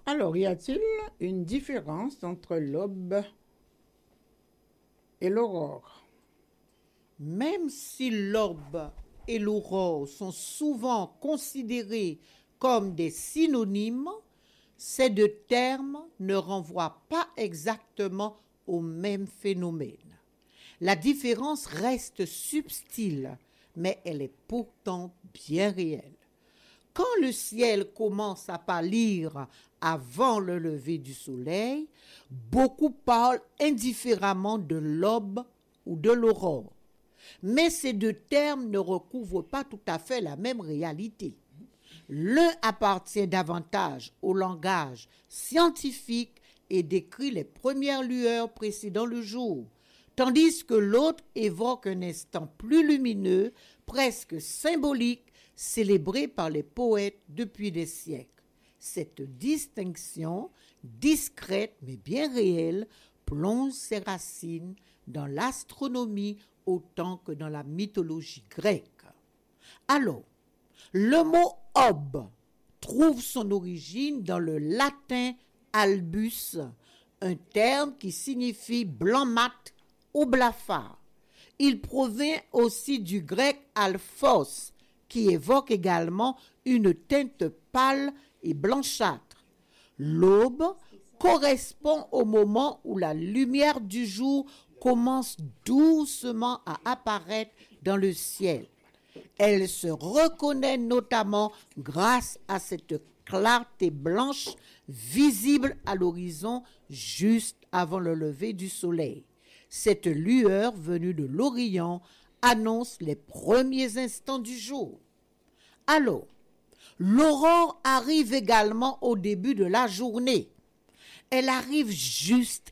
Alors, y a-t-il une différence entre l'aube et l'aurore? Même si l'aube et l'aurore sont souvent considérés comme des synonymes, ces deux termes ne renvoient pas exactement au même phénomène. La différence reste subtile, mais elle est pourtant bien réelle. Quand le ciel commence à pâlir avant le lever du soleil, beaucoup parlent indifféremment de l'aube ou de l'aurore. Mais ces deux termes ne recouvrent pas tout à fait la même réalité. L'un appartient davantage au langage scientifique et décrit les premières lueurs précédant le jour, tandis que l'autre évoque un instant plus lumineux, presque symbolique, célébré par les poètes depuis des siècles. Cette distinction, discrète mais bien réelle, plonge ses racines dans l'astronomie autant que dans la mythologie grecque. Alors, le mot aube trouve son origine dans le latin albus, un terme qui signifie blanc mat ou blafard. Il provient aussi du grec alphos, qui évoque également une teinte pâle et blanchâtre. L'aube correspond au moment où la lumière du jour commence doucement à apparaître dans le ciel. Elle se reconnaît notamment grâce à cette clarté blanche visible à l'horizon juste avant le lever du soleil. Cette lueur venue de l'Orient annonce les premiers instants du jour. Alors, l'aurore arrive également au début de la journée. Elle arrive juste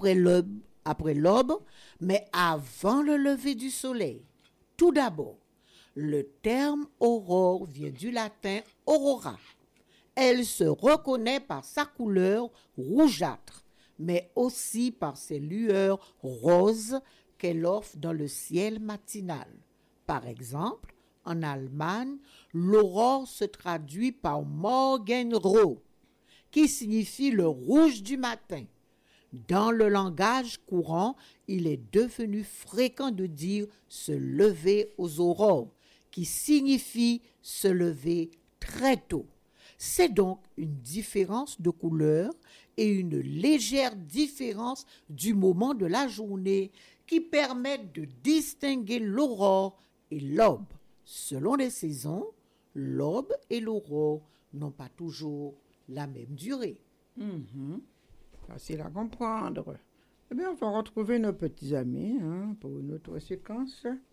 après l'aube, mais avant le lever du soleil. Tout d'abord, le terme aurore vient du latin aurora. Elle se reconnaît par sa couleur rougeâtre, mais aussi par ses lueurs roses qu'elle offre dans le ciel matinal. Par exemple, en Allemagne, l'aurore se traduit par Morgenrot, qui signifie le rouge du matin. Dans le langage courant, il est devenu fréquent de dire se lever aux aurores, qui signifie se lever très tôt. C'est donc une différence de couleur et une légère différence du moment de la journée qui permettent de distinguer l'aurore et l'aube. Selon les saisons, l'aube et l'aurore n'ont pas toujours la même durée. Facile à comprendre. Eh bien, on va retrouver nos petits amis pour une autre séquence.